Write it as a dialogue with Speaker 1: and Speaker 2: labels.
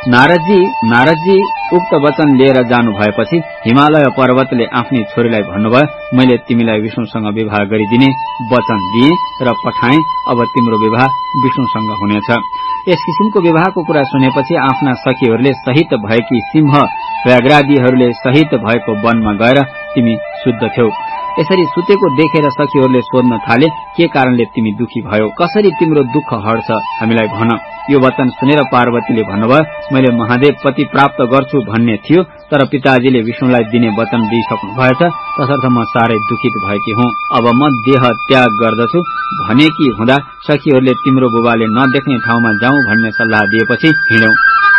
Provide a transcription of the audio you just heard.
Speaker 1: नारदजी उक्त वचन लिएर जानु भएपछि हिमालय पर्वतले आफ्नी छोरीलाई भन्नुभयो, मैले तिमीलाई विष्णुसँग विवाह गरिदिने वचन दिए र पठाए, अब तिम्रो विवाह विष्णुसँग हुनेछ। यस किसिमको विवाहको कुरा सुनेपछि आफ्ना सखीहरूले सहित भएकी सिंह व्याघ्रादीहरूले सहित भएको वनमा गएर तिमी शुद्ध थियौ। यसरी सुतेको देखेर सखीहरूले सोध्न थाले, के कारणले तिमी दुखी भयो, कसरी तिम्रो दुःख हट्छ, हामीलाई भन। यो वचन सुनेर पार्वतीले भन्नुभयो, मैले महादेव पति प्राप्त गर्छु भन्ने थियो, तर पिताजीले विष्णुलाई दिने वचन दिइसक्नु भएछ, तसर्थ म साह्रै दुखित भएकी हुँ। अब म देह त्याग गर्दछु भनेकी हुँदा सखीहरूले तिम्रो बुबाले नदेख्ने ठाउँमा जाउँ भन्ने सल्लाह दिएपछि हिँड्यौं।